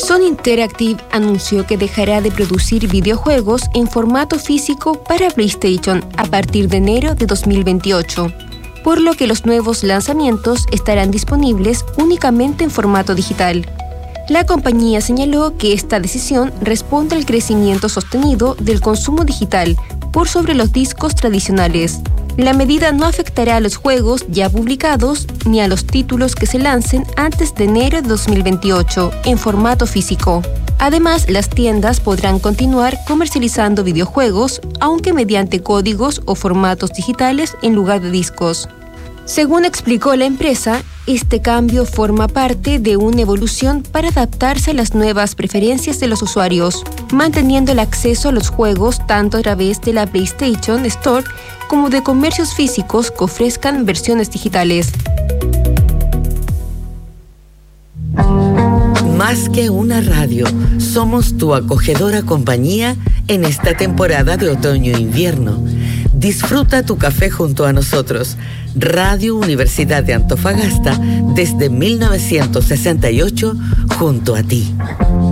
Sony Interactive anunció que dejará de producir videojuegos en formato físico para PlayStation a partir de enero de 2028, por lo que los nuevos lanzamientos estarán disponibles únicamente en formato digital. La compañía señaló que esta decisión responde al crecimiento sostenido del consumo digital por sobre los discos tradicionales. La medida no afectará a los juegos ya publicados ni a los títulos que se lancen antes de enero de 2028 en formato físico. Además, las tiendas podrán continuar comercializando videojuegos, aunque mediante códigos o formatos digitales en lugar de discos. Según explicó la empresa, este cambio forma parte de una evolución para adaptarse a las nuevas preferencias de los usuarios, manteniendo el acceso a los juegos tanto a través de la PlayStation Store como de comercios físicos que ofrezcan versiones digitales. Más que una radio, somos tu acogedora compañía en esta temporada de otoño-invierno. Disfruta tu café junto a nosotros. Radio Universidad de Antofagasta, desde 1968, junto a ti.